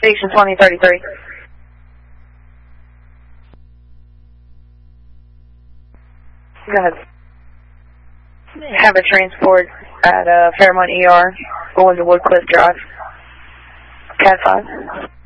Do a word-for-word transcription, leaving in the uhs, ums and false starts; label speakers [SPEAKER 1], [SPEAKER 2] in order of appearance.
[SPEAKER 1] Station twenty thirty-three. Go ahead. Have a transport at uh, Fairmont E R, going to Woodcliff Drive. Cat five.